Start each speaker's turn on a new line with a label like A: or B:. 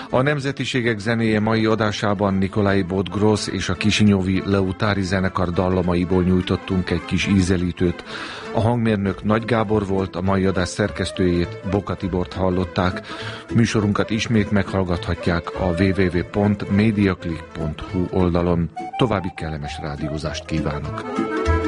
A: A Nemzetiségek zenéje mai adásában Nikolai Bodgrosz és a kisinyovi Leutári zenekar dallamaiból nyújtottunk egy kis ízelítőt. A hangmérnök Nagy Gábor volt, a mai adás szerkesztőjét, Boka Tibort hallották. Műsorunkat ismét meghallgathatják a www.mediaclick.hu oldalon. További kellemes rádiózást kívánok!